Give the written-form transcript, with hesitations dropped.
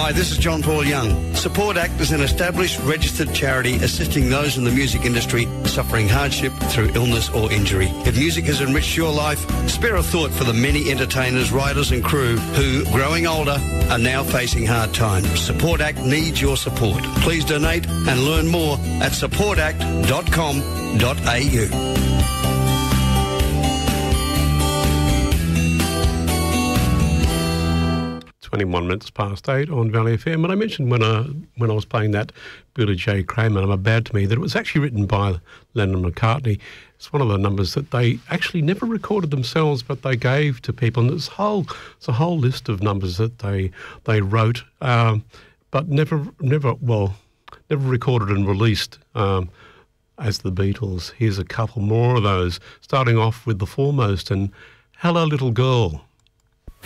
Hi, this is John Paul Young. Support Act is an established registered charity assisting those in the music industry suffering hardship through illness or injury. If music has enriched your life, spare a thought for the many entertainers, writers and crew who, growing older, are now facing hard times. Support Act needs your support. Please donate and learn more at supportact.com.au. 21 minutes past 8 on Valley FM. And I mentioned when I was playing that Billy J. Kramer, "I'm Bad to Me," that it was actually written by Lennon and McCartney. It's one of the numbers that they actually never recorded themselves, but they gave to people. And it's a whole list of numbers that they wrote, but never recorded and released as the Beatles. Here's a couple more of those, starting off with the Foremost and "Hello Little Girl."